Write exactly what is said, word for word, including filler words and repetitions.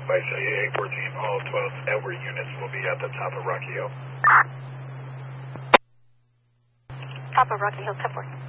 By C A A fourteen, all twelve Edward units will be at the top of Rocky Hill. Top of Rocky Hill, ten four.